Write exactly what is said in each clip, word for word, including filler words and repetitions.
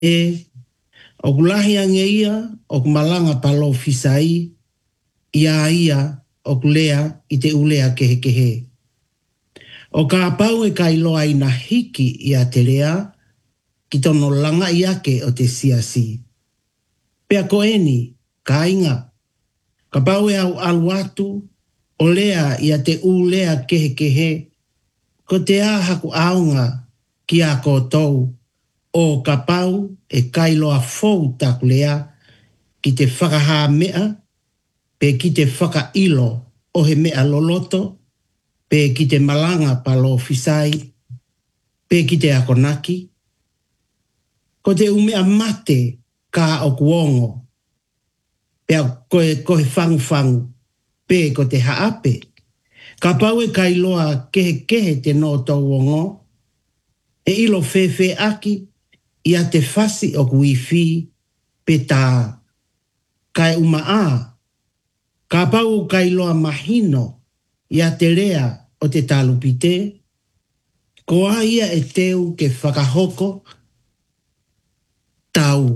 e o kulahi ange ia o kumalanga palo fisai ia ia o kulea i te ulea kehe kehe. O ka pau e kailoa ina hiki ia te lea ki tono langa i ake o te siasi. Pea ko eni, ka inga, ka pau e au aluatu o lea ia te ulea kehe kehe ko te ahaku aunga ki a koutou o ka pau e kailoa fou taku lea ki te whakaha mea, pe ki te whaka ilo o he mea loloto, pe ki te malanga palo fisai, pe ki te akonaki. Ko te umea mate ka o kuongo, pe koe koe fangu fangu, pe ko te haape. Ka pau e kailoa kehe kehe te no tau wongo, e ilo fefe aki, ia te fasi o kuifi, pe tā. Kai uma a, ka pau kailoa mahino, ia te rea o te talupite, ko a ia e teu ke whakahoko, tau.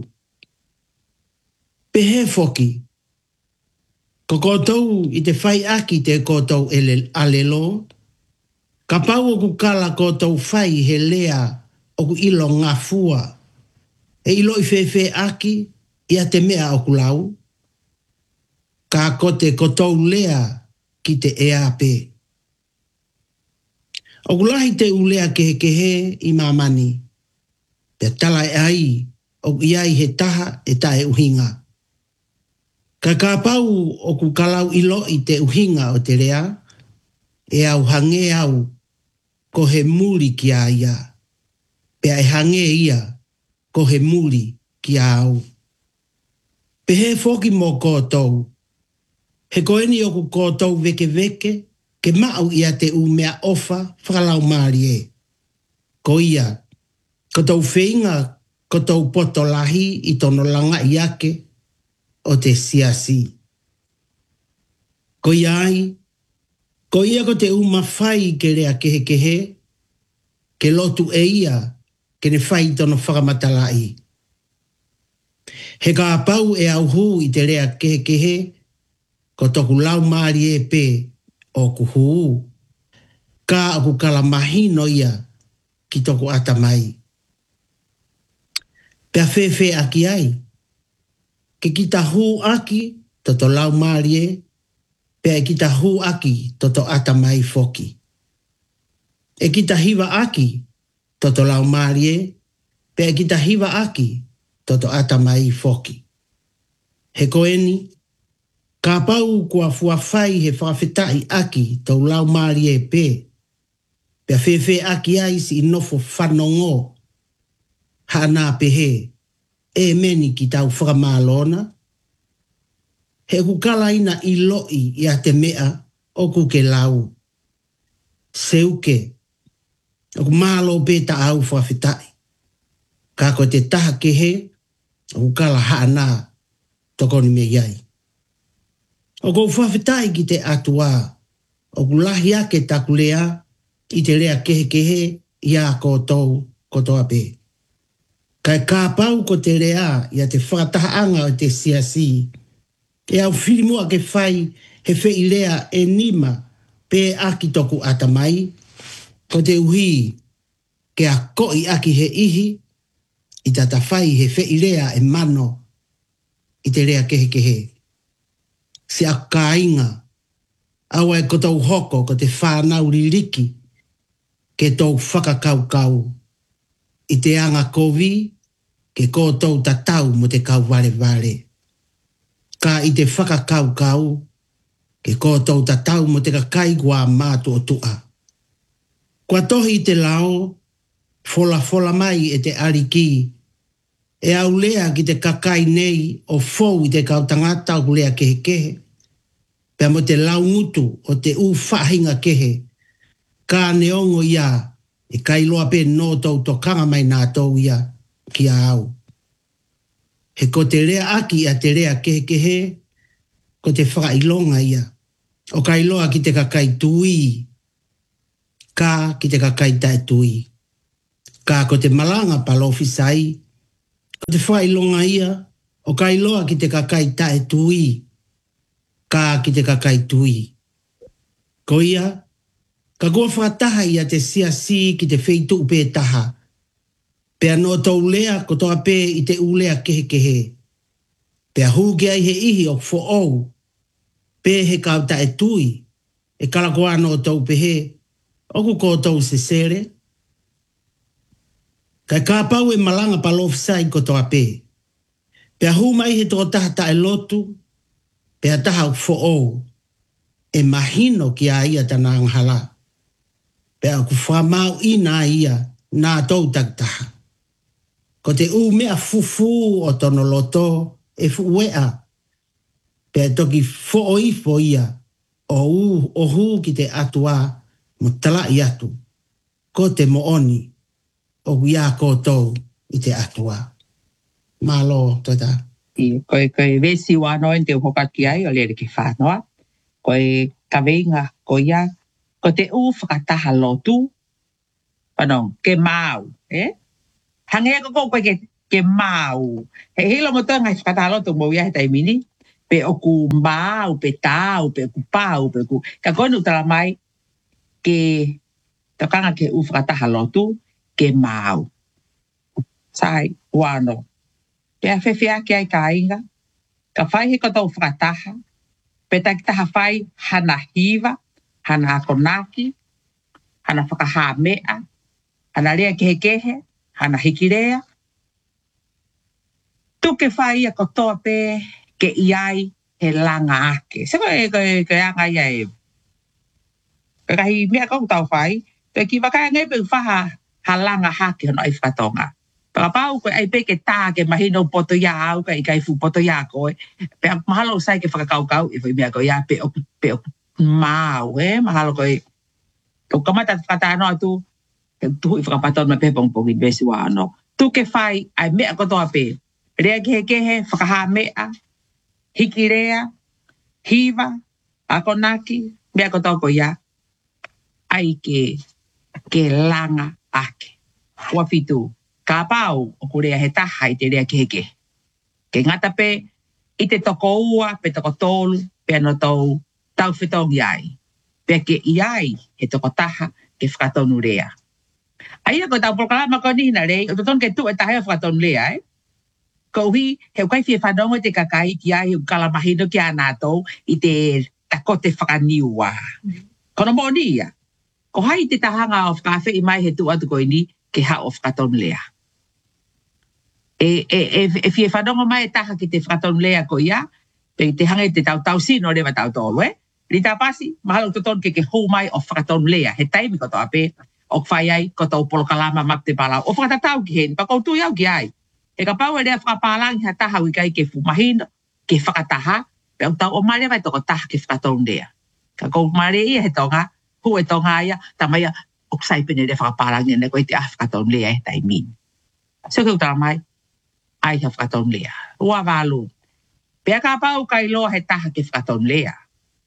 Pehe foki, ko koutou i te whai aki te koutou ele alelo, ka pau o kukala koutou whai he lea o ku ilo ngafua, e ilo i fefe aki ia te mea o kulau, ka kote koutou lea ki te eape. O kulahi te ulea kehe kehe i mamani, te tala e ai o iai he taha e tae uhinga. Ka ka pau o ku kalau ilo i te uhinga o te rea, e au hange au ko he muri ki a ia. Pea e hange ia ko he muri ki a au. Pe he foki mo koutou, he koeni o ku koutou veke veke, ke mau ia te u mea ofa whakalau maari e. Ko ia, koutou whenga, koutou poto lahi i tono langa i ake o te siasi. Ko iai, ko ia ko te uma whai ke rea kehe kehe, ke lotu e ia, ke ne whai tono whakamatalai. He ka pau e au hu i te rea kehe kehe, ko toku lau maari e pe o kuhu. Ka aku kala mahino ia ki toku atamai. Pea fefe aki ai, ke kita hu aki toto lau maari e, pea kita hu aki toto atamai foki. E kita hiva aki toto lau maari e, pea kita hiva aki toto atamai foki. He koeni, ka pau kua fuawhai he whawhetai aki tau lau maari e pe, pea fefe aki ai si inofo whanongo, hana pehe, e meni ki tau whakamalona. He kukala ina iloi i a te mea o kuke lau. Seuke, o kumalo pe ta au whawhetai. Ka ko te taha kehe, o kukala hana tokoni me iai. O kou whawhetai ki te atua, o kulahi ake takulea, i te rea kehe kehe, i a koutou kotoa pe. Kai ka pau ko te rea, i a te whakatahaanga o te siasi, e au whirimua ke whai, he whei lea e nima, pe aki toku atamai, ko te uhi, ke a koi aki he ihi, i tata whai he whei lea e mano, i te rea kehe kehe. Se a kāinga, awa e kotou hoko ko te whānau ririki, ke tau whakakau kau, i te anga kovi, ke koutou tatau mo te kau vale vale. Ka i te whakakau kau, ke koutou tatau mo te kakai gua mātu o tua. Kua tohi i te lao, fola fola mai e te ariki, e au lea ki te kakai nei o fou i te kau tangata o lea kehe kehe, pea mo te lau ngutu o te u whahinga kehe, ka neongo ia, e kailoa pe no tau to kanga mai nā tau ia, ki a au. He ko te rea aki a te rea kehe kehe, ko te whakailonga ia, o kailoa ki te kakai tui, ka ki te kakai tae tui. Ka ko te malanga palofisai, O te whailonga ia, o kailoa ki te kakai tae tui, ka ki te kakai tui. Ko ia, ka kua whataha ia te sia si ki te wheitu upe taha. Pea no tau lea ko toa pē i te ulea kehe kehe. Pea hū ke ai he ihi o fo au, pē he kau tae tui, e kalakoa no tau pehe, oku ko tau se sere. Kai kāpau e malanga palofisai ko toa pē. Pea hū mai he tō taha tae lotu, pea taha o fo au, e mahino ki a ia tana anghala. Pea ku whamau ina ia nā tau taktaha. Ko te u mea fufu o tono loto e fuwea. Pea toki fo o ifo ia o u o hu ki te atua mo tala i atu. Ko te mooni o ia koutou i te atua. Malo toita. I koe koe vesi wano en te hokaki ai o lere ki whanoa. Koe kaweinga ko ia. Ko te u whakataha lotu. Panong, ke mau. Eh? Hangea ko koe ke, ke mau. He hilo mo toa ngai whakataha lotu mo ia he taimini. Pe oku mau, pe tau, pe oku pau, pe oku. Ka koe nu tala mai ke takanga ke u whakataha lotu ke mau. Sai, wano. Pea whewhea ki ai ka inga. Ka whai he koto whakataha. Peta ki taha whai hana hiva, hana akonaki, hana whakaha mea, hana rea kehe kehe, hana hikirea. Tuke whai a kotoa pe ke iai he langa ake. Se koe koe koe anga ia e. Koe kahi mea kong tau whai. Koe ki wakai ngai pe whaha ha langa hake hono ai whakatonga. Pakapau koe ai pe ke tā ke mahino poto ia au kai kai fu poto ia koe. Pe mahalo sai ke whakakau kau i whai mea koe ia pe oku pe oku mau e. Mahalo koe kau kamata whakatano atu ke tuhu i whakapaton ma pe pongpongi besi wa ano. Tu ke whai ai mea kotoa pe. Rea kehe kehe whakaha mea. Hikirea, hiva, akonaki, mea kotoa ko ia. Ai ke ke langa ake. Ua fitu. Ka pau o kurea he taha i te rea keheke. Ke ngata pe i te toko ua, pe toko tolu, pe ano tau tau whitongi ai. Pe ke iai he toko taha ke whakatonu rea. Aia ko tau proklama ko nina rei, o toton ke tu e taha e whakatonu rea eh. Ko hui he ukai fie whanongo te kakai ki ai he kalamahino ki anatou i te takote whakaniua. Kono mo ni ia. Ko hai te tahanga o whakawhi i mai he tu atu ko ini ke ha o whakatonu lea. E, e, e, e fie whanongo mai e taha ki te whakatonu lea ko ia, pe te hanga te tau tau sino rewa tau tolu, eh? Rita pasi, mahalo toton ke ke hou mai o whakatonu lea, he taimi ko toa pe, o kwhai ai ko tau polokalama mak te palau, o whakatatau ki hen, pa kou tu iau ki ai. E ka pau e rea whakapalangi ha taha wikai ke fumahino, ke whakataha, pe au tau o mare vai toko taha ke whakatonu lea. Ka kou mare ia he tonga, hu e tonga ia, tamai a o ksai pene rea whakapalangi ne koe te ah whakatonu lea he taimi. So keu tala mai, ai ha whakatonu lea. Ua walu. Pea ka pau kai loa he taha ke whakatonu lea.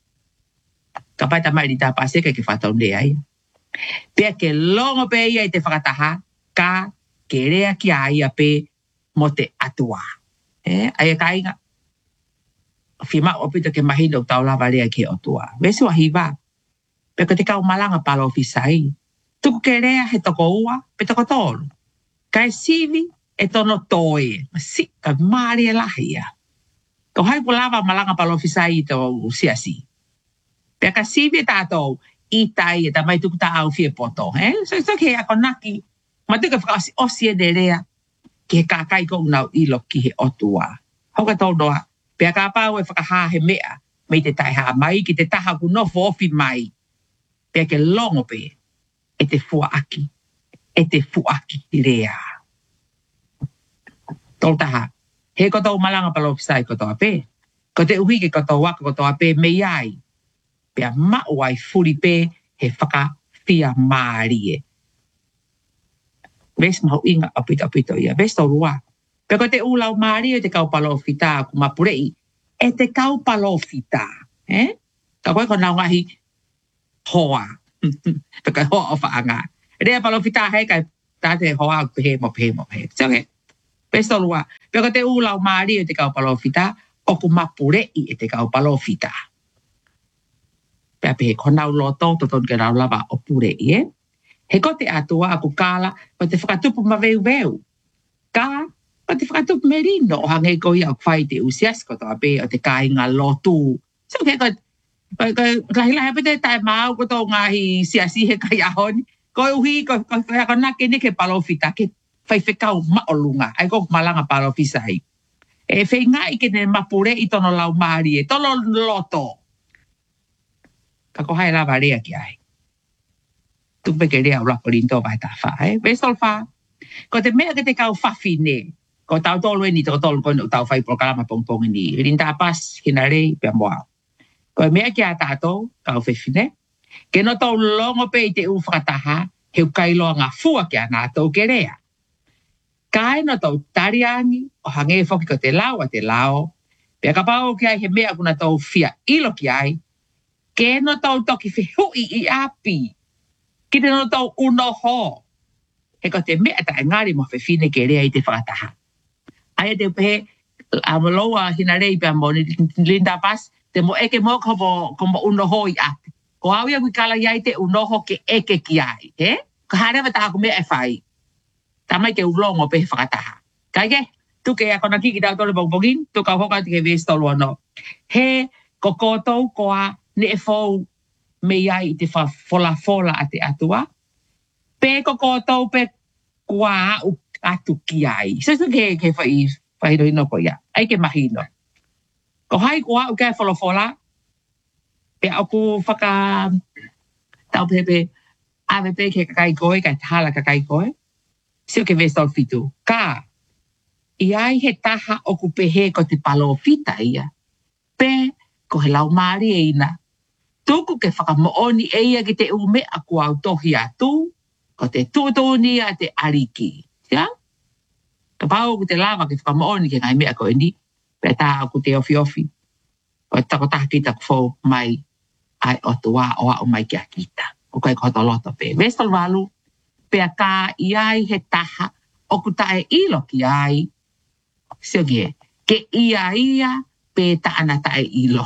Ka pai tamai li tā paseka ke whakatonu lea ia. Pea ke longo pe ia i te whakataha, ka ke rea ki a ia pe mo te atua. Eh, ai ka inga. Whima o pita ke mahino tau lava rea ki otua. Vesi wa hiva. Pea ko te kau malanga palo ofisai. Tuku ke rea he toko ua, pe toko tolu. Kai sivi e tono toe. Si, ka maari e lahi ia. Ko hai po lava malanga palo ofisai i tau siasi. Pea ka sivi e tātou i tai e tamai tuku ta au fie poto. Eh? So, so ke ako naki. Ma tuka whakasi osi e de rea. Ki he kākai ko unau ilo ki he otua. Hauka tau noa. Pea ka pau e whakaha he mea. Mei te tai haa mai ki te taha ku nofo ofi mai. Pea ke longo pe. E te fua aki. E te fua aki i rea. Tau taha. He koto malanga palo pisai koto ape. Ko te uhi ke koto waka koto ape mei ai. Pea mau ai furi pe he whaka fia maari e. Ves mahu inga apito apito ia. Ves tau rua. Pea ko te ulau maari e te kau palo fita ku mapurei. E te kau palo fita. Eh? Ka koe ko nau ngahi hoa. Pe kai hoa o whaanga. Rea palo fita hei kai tate hoa au pehe mo pehe mo pehe. So okay. Pestolua, pero te ula o mari e te kau palofita, o ku mapure i e te kau palofita. Pea pe he konau loto, toton ke rau lava o pure i e. He ko te atua aku kala, pa te whakatupu ma veu veu. Ka, pa te whakatupu merino, o hange ko i au kwhai te usias ko toa pe o te kāinga lotu. So ke ko, lahi lahi pe te tae mau ko tō ngahi siasi he kai ahoni. Ko uhi, ko ko nake ne ke palofita, ke whai whekau maolunga, ai ko malanga palofisa i. E whai ngā i ke ne mapure i tono lau maari e, tono loto. Ka ko hai lava rea ki ai. Tupe ke rea ula korinto vai ta wha, eh? Vestol wha. Ko te mea ke te kau whawhine, ko tau tolu e ni tō tolu kono tau whai prokalama pongpong ni. Rinta pas, hina rei, pia moa. Ko mea ki a tātou, kau whewhine. Ke no tau longo pe i te u whakataha, heu kailoa ngā fua ki a nātou ke rea. Kai no tau tariangi, o hange whoki ko te lao a te lao. Pia ka pao ki ai he mea kuna tau fia ilo ki ai. Ke no tau toki whihui i api. Ki te no tau uno ho. He ko te mea ta ngāri mo whewhine ke rea i te whakataha. Ai te pehe, a maloa hina rei pia mo ni Linda Pass, te mo eke mo ko mo uno ho i api. Ko au ia kui kala iai te uno ho ke eke ki ai. He? Ko harewa ta aku mea e whai. Tamai ke ulongo pe whakataha. Kai ke, tu ke a kona kiki tau tole pongpongin, tu ka hoka te ke vestolu ano. He, ko koutou koa ne e fau me iai te wha fola fola a te atua. Pe ko koutou pe kua u atu ki ai. So tu ke ke whai, whai roino ko ia. Ai ke mahino. Ko hai kua u ke fola fola, pe aku whaka tau pepe, ave pe ke kakai koe, kai tala kakai koe. Sio ke vestol fitu. Ka, i ai he taha o ku pehe ko te palo fita ia. Pe, ko he lau maari e ina. Tuku ke whakamooni e ia ki te ume a ku au tohi atu, ko te tūtūni a te ariki. Sia? Ka pau ku te lava ke whakamooni ke ngai mea ko e ni. Pe taha ku te ofi ofi. Ko tako taha kita ku fau mai ai o tua o a o mai ki a kita. Ko kai koto loto pe. Vestol walu. Pea ka i ai he taha o ku tae ilo ki ai. Sio gie, ke ia ia pe taana tae ilo.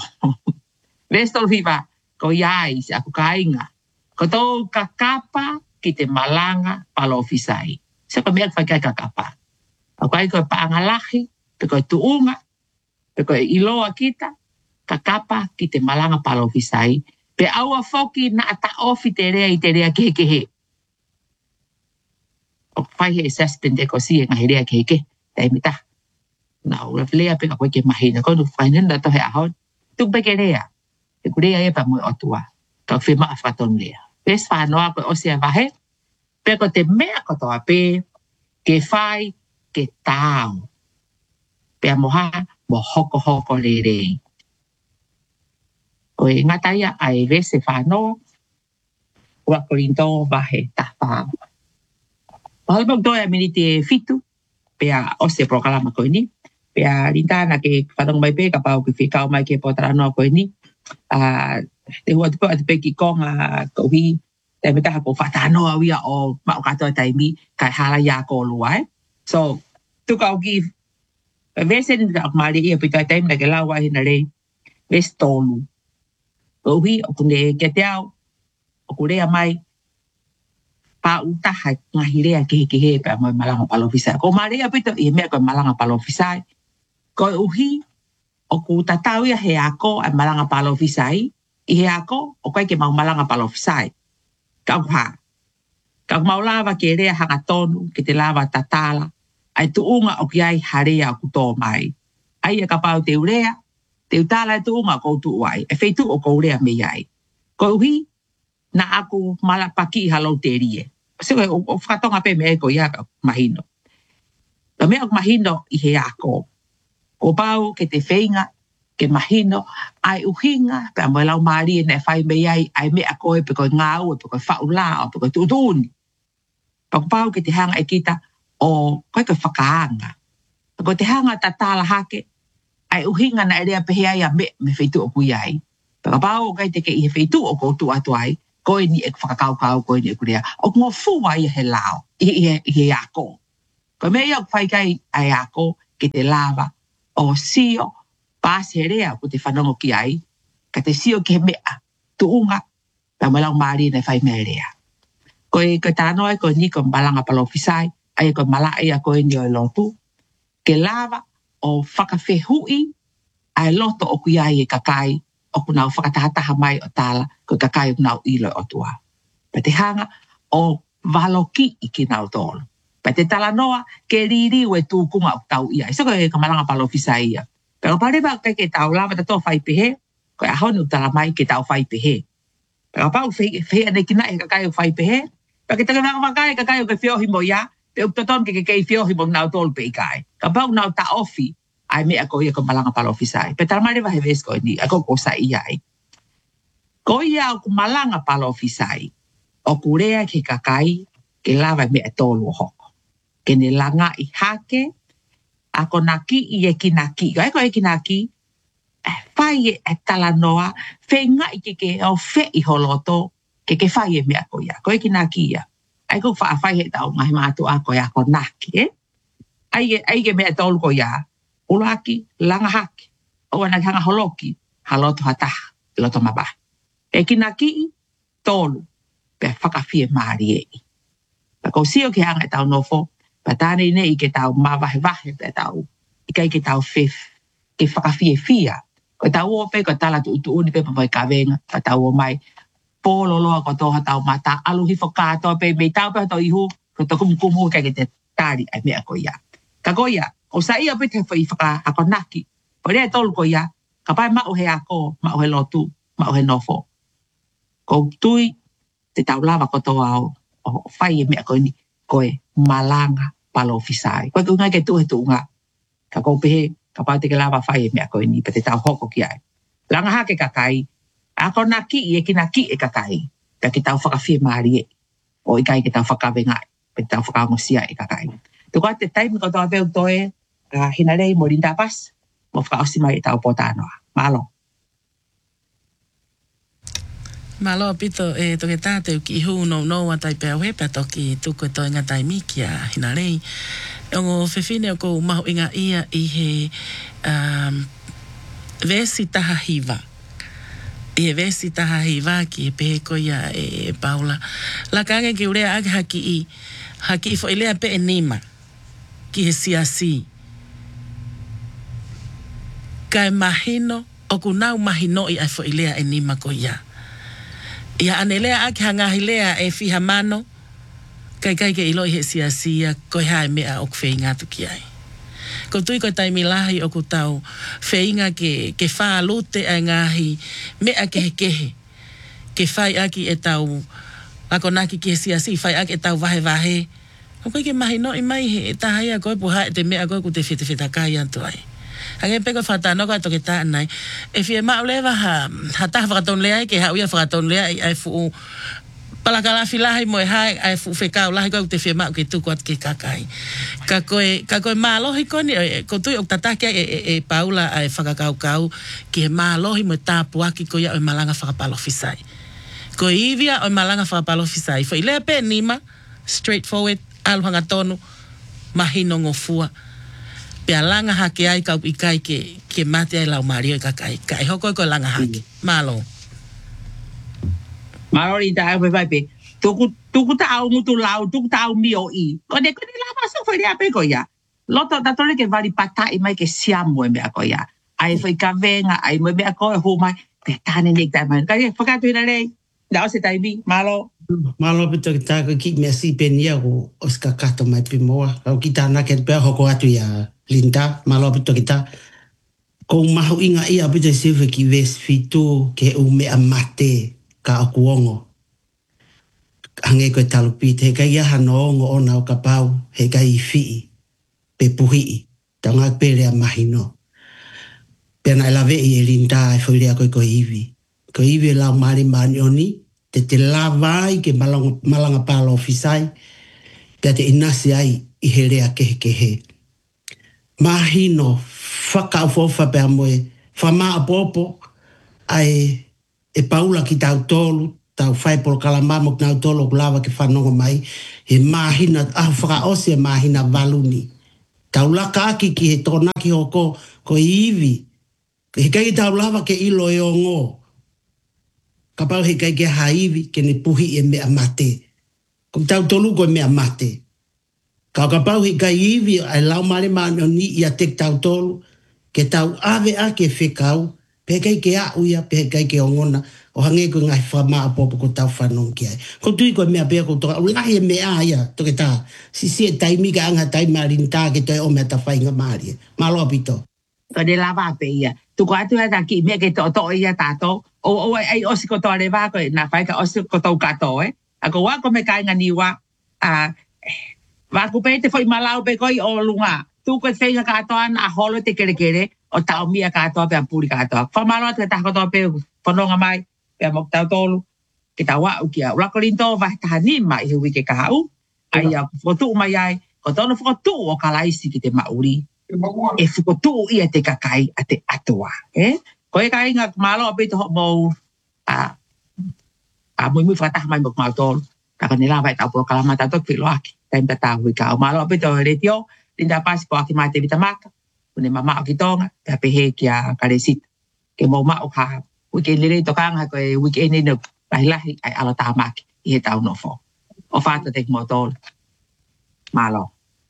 Vestol viva, ko i ai si aku kainga. Ko tau kakapa ki te malanga palo ofisai. Sio ka mea kwaikai kakapa. Ako ai koe paangalahi, pe koe tuunga, pe koe iloa kita, kakapa ki te malanga palo ofisai. Pe aua foki na ata ofi te rea i te rea kehe kehe. O whai he assessment e ko si e ngahi rea keke, te mita. Nā ura lea pe ka koe ke mahina, koe nu whainenda to he ahon. Tuk pe ke rea, e ku rea e pa mui otua, ka whima a whaton lea. Pes whanoa koe o sea wahe, pe ko te mea kotoa pe, ke whai, ke tāu. Pe a moha, mo hoko hoko le rei. O e ngataia a e vese whanoa, ua korinto wahe ta whao. Pahalpag doa mini te fitu, pea ose prokalama koe ni, pea rintana ke whanong mai pe, ka pau ki whikau mai ke potaranoa koe ni, uh, te hua tupo ati pe ki konga kohi, te metaha ko whatanoa wia o mao katoa taimi, kai hala ia ko lua, eh? So, tukau ki, vesen ka ak maari ia pitoa taimi na ke lawa hina rei, ves tolu. Kohi, o kune ke teau, o kurea mai, pa utaha ngahi rea kehe kehe pe mo malanga palofisai. Ko maria pito i mea ko malanga palofisai. Ko uhi o ku tatau ia he ako ai malanga palofisai. I he ako o kai ke mau malanga palofisai. Ka uha. Ka mau lava ke rea hanga tonu ke te lava tatala. Ai tuunga o ki ai harea o kuto mai. Ai e ka pau te urea. Te utala e tuunga ko tu uai. E feitu o ko urea me iai. Ko uhi na aku malapaki halau te rie. So, o whakatonga pe me eko ia ka mahino. Ka mea o mahino i he ako. O pau ke te whainga, ke mahino, ai uhinga, pe amoe lau maari e ne whai me ai, ai mea koe pe koe ngāu, pe koe whaula, pe koe tutuni. Pa pau ke te hanga e kita, o koe koe whakaanga. Pa koe te hanga tatala hake, ai uhinga na erea pe hea ia me, me whaitu o kui ai. Pa pau o kai te ke i he whaitu o koutu atu ai, koe ni e whakakau kau, koe ni e kurea. O ngō fua i he lao, i he ako. Ko me ia fai kai ai ako ke te lava o sio paserea ko te whanongo ki ai. Ka te sio ke mea tuunga pa malang mari ne fai merea. Ko e ka tano ai ko ni ko malanga palofisai ai ko malai a ko ni o lotu. Ke lava o whakawhehui ai loto o kui ai e kakai o kunau whakatahataha mai o tala ko kakai o kunau ilo o tua. Pa te hanga o valoki i ki nau tolo. Pa te tala noa ke riri o e tūkunga o tau ia. Iso ko e ka malanga palofisai ia. Pero pareba kai ke tau lava ta tō whai pehe, ko e ahonu tala mai ke tau whai pehe. Pero pau whai ane kina e kakai o whai pehe, pa ke taka mga makai kakai o ke whiohi mo ia, pe uktoton ke ke kei whiohi mo nau tōlu pe ikai. Ka pau nau ta ofi, ai mea ko ia ko malanga palofisai. Pe tala mai rewa he ves ko ni, ako ko sa ia ai. Ko ia o ku malanga palofisai, o kurea ke kakai, ke lava mea tōlu hoko. Ke ne langa i hake, ako naki i e kinaki. Ko e ko e kinaki, e whai e tala noa, whenga i ke ke o whe i holoto, ke ke whai e mea ko ia. Ko e kinaki ia. Ai ko wha whai he tau ngahi mātu a ko ia ko naki, eh? Ai e, ai e mea tolu ko ia, uloaki, langa hake, o ana hanga holoki, haloto hataha, loto mabahi. E kinaki i, tolu, pe whakawhie maari e i. Pa ko sio ke hanga e tau nofo, pa tāne ne i ke tau mawahe wahe pe tau. I kai ke tau whif, ke whakawhie whia. Ko tau o pe ko tala tu utu uni pe pa mai kawenga, pa tau o mai. Polo loa ko toha tau mata, alu hifo kātoa pe mei tau pe tau ihu, ko tau kumukumu kai ke te tāri ai mea ko ia. Ka ko ia, o sa ia pe te whai whaka ako naki. O rea tolu ko ia, ka pai mau he ako, mau he lotu, mau he nofo. Ko tui, te tau lava ko toa o, o whai e mea ko ni, koe malanga palofisai. Koe kunga ke tuhe tuunga. Ka kou pehe, ka pau te ke lava whai e mea koe ni, pa te tau hoko ki ai. Langa hake kakai, ako naki i e ki naki e kakai, ka ke tau whakawhie maari e. O i kai ke tau whakawengai, pa te tau whakamosia e kakai. Tuko te taimi ko toa veu toe, ka hina rei mo rinda pas, mo whakaosi mai e tau potanoa. Malo. Malo pito e toke tāteu ki hu no no wa tai pea wepa toki tuko to inga tai mikia hina rei. Ongo whewhine o kou mahu inga ia i he um, vesi taha hiva. I he vesi taha hiva ki he pehe ko ia e, e Paula. La kange ki urea ake haki i, haki i fo ilea pe e nima ki he siasi. Kai mahino o ku nau mahino i ai fo ilea e nima ko ia. Ia anelea ake hangahi lea e fiha mano, kai kai ke ilo i he siasia, koe hae mea o kweinga tu ki ai. Ko tui koe taimi lahi o ku tau wheinga ke, ke wha lute ai ngahi mea ke he kehe. Ke whai aki e tau, ako naki ki he siasi, whai aki e tau wahe wahe. O koe ke mahi no i mai he, e tahai a koe puha e te mea koe ku te white white kai antu ai. Hange peko whatano ka toke tā nai. E fie maa ulewa ha, ha taha whakaton lea ke ha uia whakaton lea i ai fu palakala filahi mo e hai ai fu whekau lahi koe te fie maa ke tuku at ke kakai. Ka koe, ka koe maa lohi koni, ko tui o tatake e, e, e Paula ai whakakau kau ki he maa lohi mo e tāpu aki ko ia o malanga whakapalofisai. Ko ivia o malanga whakapalofisai. Fo ilea pe nima, straightforward, aluhanga tonu, mahino ngofua. Pea langa hake ai kau ikai ke, ke mate ai lau mario i kakai. Kai hoko i ko langa hake. Malo. Malo ri ta ai vai pe. Tuku tuku ta au mutu lau, tuku ta au mio i. Ko de ko ni la maso foi ria pe ko ya. Loto da tole ke vari pata i mai ke siamo e mea ko ya. Ai foi ka venga, ai mo mea ko ho mai. Pe tane nek ta mai. Kai foka tu ina rei. Da o se tai bi, malo. Malo pito ki tā ko ki mea si penia ko o ska kato mai pi moa. Au ki tā nake pia hoko atu ia Linda, malo pito ki tā. Ko mahu inga ia pito siwe ki ves fitu ke u mea mate ka akuongo. Hange koe talupite, he kai aha no ongo ona o ka pau, he kai i fii, pe puhii, ta ngā pere a mahi no. Pena e lawe i e Linda e whairea koe koe iwi. Koe iwi e lau maari maani oni, te te lawai ke malanga, malanga palo ofisai, te te inasi ai i he rea kehe kehe. Mahi no whaka ufofa pe amoe, whamaa popo, ai e Paula ki tau tolu, tau whai polo kalama mo knau tolo kulawa ke whanonga mai, he mahina, ahu whakaose mahina valuni. Tau laka aki ki he tonaki hoko ko iwi. He kai tau lava ke ilo e o ngō. Ka pau he kai ke haiwi ke ne puhi e mea mate. Ko tau tolu ko mea mate. Ka ka pau he kai iwi ai lau mare mano ni ia tek tau tolu. Ke tau ave a ke whekau. Pe kai ke a uia, pe kai ke ongona. O hange ko ngai whama apopo ko tau whanong ki ai. Ko tui ko mea pia ko toka. Ulahi e mea aia, toke tā. Si si e taimi ka anga taima rin tā ke toi o mea ta whainga maari. Malo apito. Ko ne lava pe ia. Tuko atu hata ki mea ke to to ia tātou. O o ai osi ko tōre wā ko nā whai ka osi ko tau katoa e. A ko wā ko me kai ngani wā. Wā ko pe te whai malau pe koi o lunga. Tuko e whainga katoa na holo te kere kere. O tau mia katoa pe a puri katoa. Whamalo atu e tako toa pe whanonga mai. Pea mok tau tolu, ke tau wau kia. Ula korinto vai taha ni mai hui ke kahau. Ai a whotu mai ai, ko tono whotu o kalaisi ki te mauri. E whotu ia te kakai a te atua. Eh? Ko e kai ngak malo api to mo a a mui mui whataha mai mok mau tolu. Taka nila vai tau polo kalama tau tok whilo aki. Taim ta tau hui ka. O malo api to retio, linda pasi po aki mai te vitamaka. Une mama o ki tonga, pea pehe ki a karesita. Ke mo ma o ka wiki lere tokanga ko e wiki ene no lahi lahi ai ala tāmaki i he tau no fo. O whāta te mo tōle. Malo.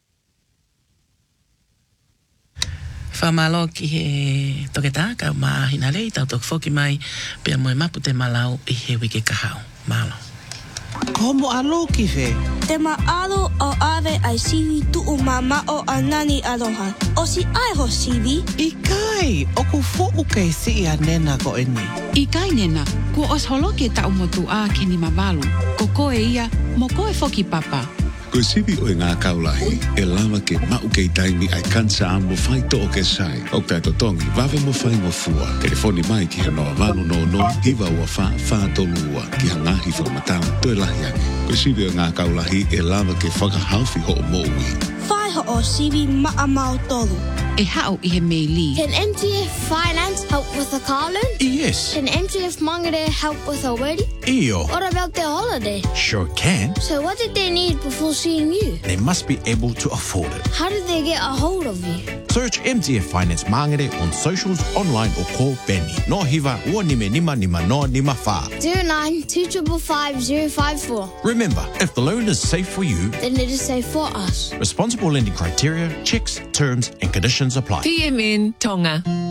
Whamalo ki he toke tā, ka mahina rei, tau tok whoki mai, pia moe mapu te malau i he wiki kahau. Malo. Komo alo ki whe? Te ma alo o ave ai siwi tu o mama o anani aloha. O si ai ho siwi? I kai, o ku fo'u kei si a nena ko e ni. I kai nena, ko os holo ke tau motu a ke ni mawalu. Ko koe ia, mo koe foki papa. Ko siwi o ngā kaulahi, e lava ke mau kei taimi ai kansa a mo whai to o ke sai. O kai to tongi, wawe mo whai mo fua. Telefoni mai ki he noa wanu no no, hiwa ua wha, wha tolua, ki ha ngahi whamatau, to e lahi angi. Ko siwi o ngā kaulahi, e lava ke whakahauwhi ho o mo ui. Whai ho o siwi maa mau tolu. E hao i he mei li. Can M T F Finance help with a car loan? Yes. Can M T F Mangere help with a wedding? Iyo. What about their holiday? Sure can. So what did they need before seeing you? They must be able to afford it. How did they get a hold of you? Search M T F Finance Mangere on socials, online or call Benny. No hiva, ua nime nima nima no nima wha. zero nine two five five zero five four. Remember, if the loan is safe for you, then it is safe for us. Responsible lending criteria, checks, terms and conditions apply. P M N Tonga.